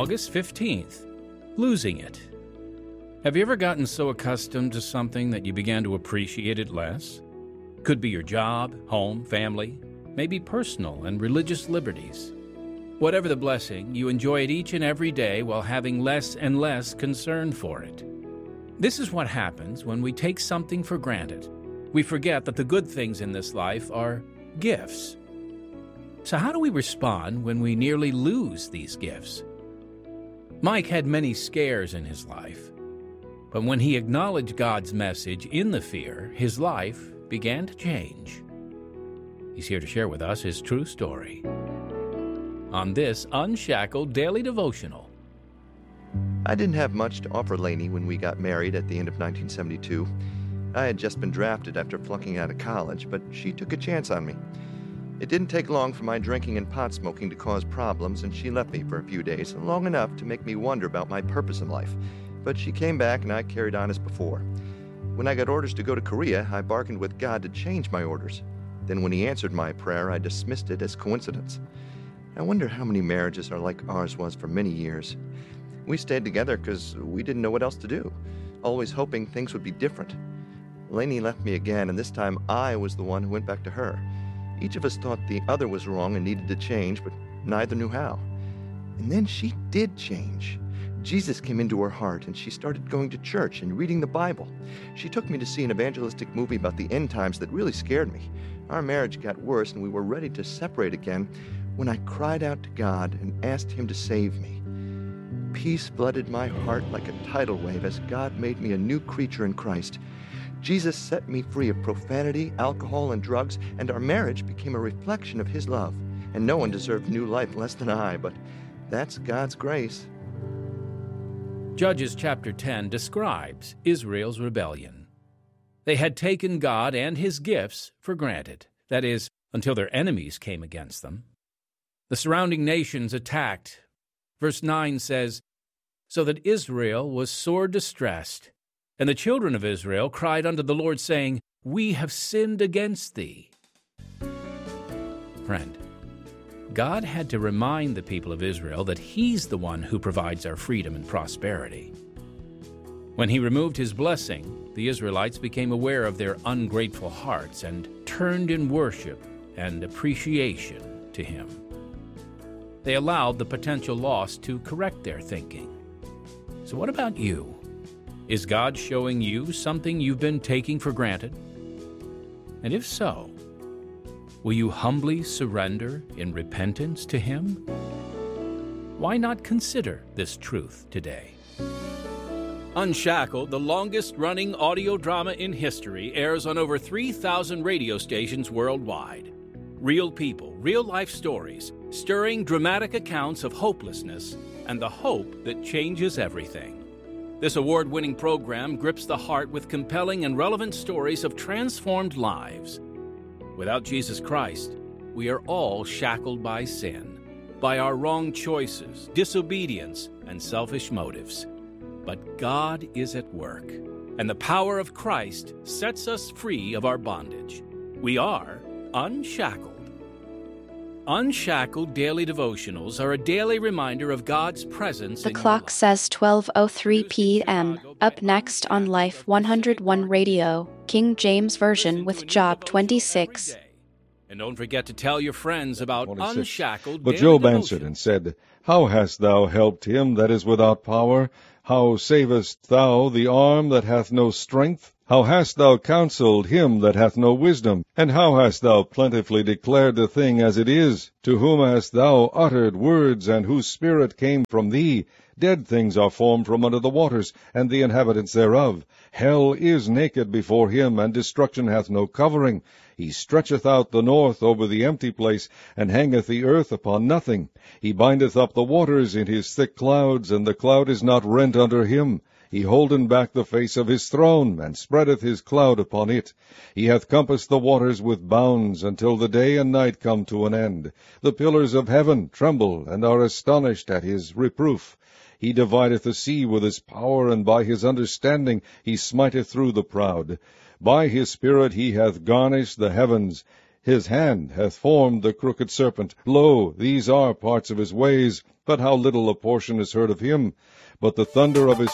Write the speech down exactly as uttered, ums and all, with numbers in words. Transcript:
August fifteenth, Losing It. Have you ever gotten so accustomed to something that you began to appreciate it less? Could be your job, home, family, maybe personal and religious liberties. Whatever the blessing, you enjoy it each and every day while having less and less concern for it. This is what happens when we take something for granted. We forget that the good things in this life are gifts. So how do we respond when we nearly lose these gifts? Mike had many scares in his life, but when he acknowledged God's message in the fear, his life began to change. He's here to share with us his true story on this Unshackled Daily Devotional. I didn't have much to offer Lainey when we got married at the end of nineteen seventy-two. I had just been drafted after flunking out of college, but she took a chance on me. It didn't take long for my drinking and pot smoking to cause problems, and she left me for a few days, long enough to make me wonder about my purpose in life. But she came back, and I carried on as before. When I got orders to go to Korea, I bargained with God to change my orders. Then when he answered my prayer, I dismissed it as coincidence. I wonder how many marriages are like ours was for many years. We stayed together because we didn't know what else to do, always hoping things would be different. Lainey left me again, and this time I was the one who went back to her. Each of us thought the other was wrong and needed to change, but neither knew how. And then she did change. Jesus came into her heart, and she started going to church and reading the Bible. She took me to see an evangelistic movie about the end times that really scared me. Our marriage got worse, and we were ready to separate again when I cried out to God and asked him to save me. Peace flooded my heart like a tidal wave as God made me a new creature in Christ. Jesus set me free of profanity, alcohol, and drugs, and our marriage became a reflection of his love. And no one deserved new life less than I, but that's God's grace. Judges chapter ten describes Israel's rebellion. They had taken God and his gifts for granted, that is, until their enemies came against them. The surrounding nations attacked. Verse nine says, "So that Israel was sore distressed, and the children of Israel cried unto the Lord, saying, We have sinned against thee." Friend, God had to remind the people of Israel that he's the one who provides our freedom and prosperity. When he removed his blessing, the Israelites became aware of their ungrateful hearts and turned in worship and appreciation to him. They allowed the potential loss to correct their thinking. So what about you? Is God showing you something you've been taking for granted? And if so, will you humbly surrender in repentance to him? Why not consider this truth today? Unshackled, the longest-running audio drama in history, airs on over three thousand radio stations worldwide. Real people, real-life stories, stirring dramatic accounts of hopelessness and the hope that changes everything. This award-winning program grips the heart with compelling and relevant stories of transformed lives. Without Jesus Christ, we are all shackled by sin, by our wrong choices, disobedience, and selfish motives. But God is at work, and the power of Christ sets us free of our bondage. We are unshackled. Unshackled Daily Devotionals are a daily reminder of God's presence The in your clock life. says twelve oh three p.m. Up next on Life one oh one Radio, King James Version with Job twenty-six. And don't forget to tell your friends about twenty-six. Unshackled But Daily Job Devotion. answered and said, How hast thou helped him that is without power? How savest thou the arm that hath no strength? How hast thou counselled him that hath no wisdom? And how hast thou plentifully declared the thing as it is? To whom hast thou uttered words, and whose spirit came from thee? Dead things are formed from under the waters, and the inhabitants thereof. Hell is naked before him, and destruction hath no covering. He stretcheth out the north over the empty place, and hangeth the earth upon nothing. He bindeth up the waters in his thick clouds, and the cloud is not rent under him. He holden back the face of his throne, and spreadeth his cloud upon it. He hath compassed the waters with bounds, until the day and night come to an end. The pillars of heaven tremble, and are astonished at his reproof. He divideth the sea with his power, and by his understanding he smiteth through the proud. By his spirit he hath garnished the heavens. His hand hath formed the crooked serpent. Lo, these are parts of his ways, but how little a portion is heard of him. But the thunder of his